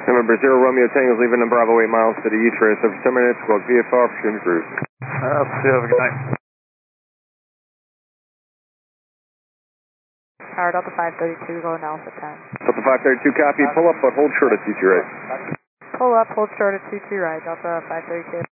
November 0 Romeo Tango is leaving in Bravo 8 miles to the U-Trace over 10 minutes, squawk VFR, pursuing cruise. See you, have a good night. Tower Delta 532, going Alpha 10. Delta 532, copy, pull up, but hold short at 22 right. Pull up, hold short at 22 right, Delta 532.